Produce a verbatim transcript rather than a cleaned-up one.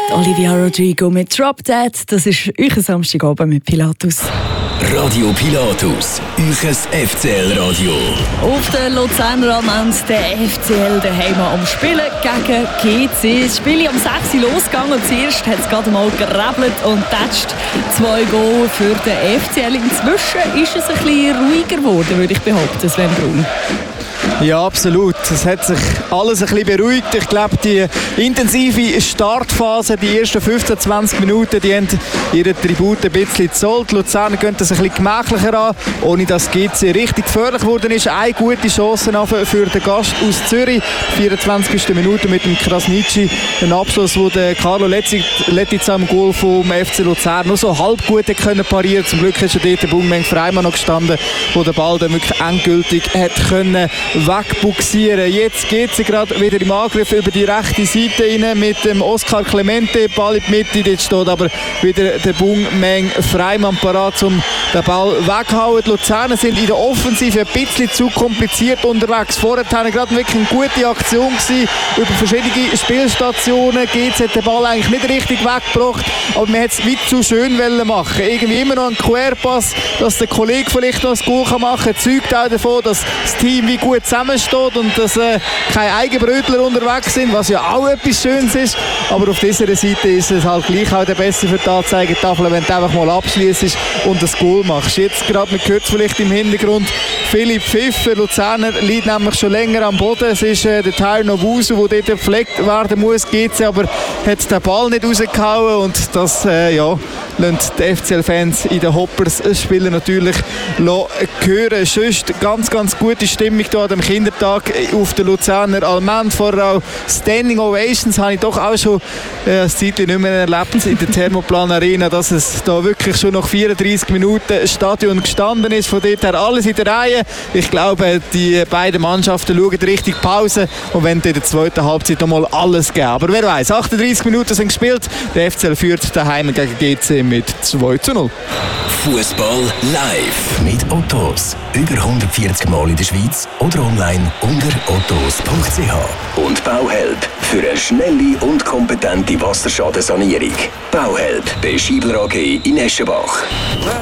Olivia Rodrigo mit Drop Dead. Das ist euer Samstagabend mit Pilatus. Radio Pilatus, euer F C L-Radio. Auf der Luzerner Almend der F C L daheim am Spielen gegen G C. Das Spiel ist um sechs Uhr losgegangen und zuerst hat es gerade mal gerebelt und tätscht. Zwei Goal für den F C L. Inzwischen ist es ein bisschen ruhiger geworden, würde ich behaupten, Sven Brun. Ja, absolut. Es hat sich alles ein bisschen beruhigt. Ich glaube, die intensive Startphase, die ersten fünfzehn, zwanzig Minuten, die haben ihre Tribute ein bisschen gezollt. Luzern gehen das ein bisschen gemächlicher an, ohne dass G C richtig gefährlich geworden ist. Eine gute Chance für den Gast aus Zürich. vierundzwanzigste Minute mit dem Krasnitschi. Ein Abschluss, wo der Carlo Letizia am Goal vom F C Luzern nur so halb gut können parieren. Zum Glück ist dort der Bungmeng Freimann noch gestanden, wo der Ball dann wirklich endgültig hat können wegbuxieren. Jetzt geht sie gerade wieder im Angriff über die rechte Seite rein mit dem Oscar Clemente. Ball in die Mitte, dort steht aber wieder der Bungmeng Freimann parat, um den Ball wegzuhauen. Die Luzerner sind in der Offensive ein bisschen zu kompliziert unterwegs. Vorher hatten gerade wirklich eine gute Aktion gewesen, über verschiedene Spielstationen. G C hat den Ball eigentlich nicht richtig weggebracht, aber man hätte es weit zu schön machen. Irgendwie immer noch ein Querpass, dass der Kollege vielleicht noch das Goal machen kann, zeugt auch davon, dass das Team wie gut zusammensteht und dass äh, keine Eigenbrötler unterwegs sind, was ja auch etwas Schönes ist. Aber auf dieser Seite ist es halt gleich auch der Besser für die Anzeigetafel, wenn du einfach mal abschließt und das Goal machst. Jetzt gerade, man hört es vielleicht im Hintergrund, Philipp Pfiffer, Luzerner, liegt nämlich schon länger am Boden. Es ist äh, der Teil Novusu, der dort gepflegt werden muss, G C, aber hat den Ball nicht rausgehauen und das äh, ja, lässt die F C L-Fans in den Hoppers spielen natürlich hören. Sonst ganz, ganz gute Stimmung hier an dem Kindertag auf der Luzerner Almend. Vorher auch Standing Ovations habe ich doch auch schon äh, eine Zeit nicht mehr erlebt in der Thermoplan Arena, dass es da wirklich schon nach vierunddreissig Minuten Stadion gestanden ist. Von dort her alles in der Reihe. Ich glaube, die beiden Mannschaften schauen Richtung Pause und wenn in der zweiten Halbzeit noch mal alles geben. Aber wer weiß, achtunddreissig Minuten sind gespielt. Der F C L führt daheim gegen G C mit zwei zu null. Fußball live mit Ottos. Über hundertvierzig Mal in der Schweiz oder online unter ottos punkt c h. Und Bauhelp für eine schnelle und kompetente Wasserschadensanierung. Bauhelp bei Schiebler A G in Eschenbach.